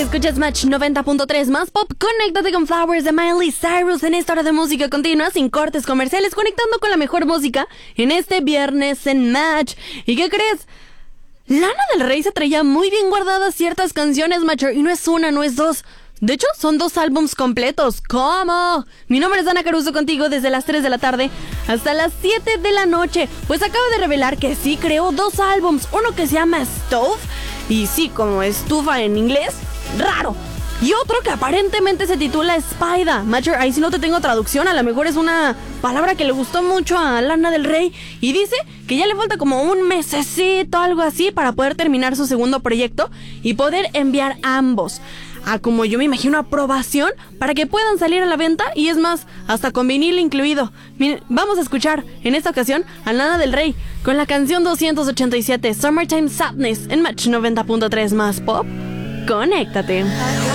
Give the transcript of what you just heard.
Escuchas Match 90.3 más pop. Conéctate con Flowers de Miley Cyrus en esta hora de música continua, sin cortes comerciales, conectando con la mejor música en este viernes en Match. ¿Y qué crees? Lana del Rey se traía muy bien guardadas ciertas canciones, Matcher, y no es una, no es dos. De hecho, son 2 álbums completos. ¿Cómo? Mi nombre es Ana Caruso, contigo desde las 3 de la tarde hasta las 7 de la noche. Pues acabo de revelar que sí creó 2 álbums. Uno que se llama Stove, y sí, como estufa en inglés, raro. Y otro que aparentemente se titula Spider. Matcher, ahí sí no te tengo traducción. A lo mejor es una palabra que le gustó mucho a Lana del Rey. Y dice que ya le falta como un mesecito, algo así, para poder terminar su segundo proyecto y poder enviar ambos como yo me imagino, aprobación para que puedan salir a la venta, y es más, hasta con vinil incluido. Miren, vamos a escuchar en esta ocasión a Lana del Rey con la canción 287, Summertime Sadness, en Match 90.3 más pop. Conéctate.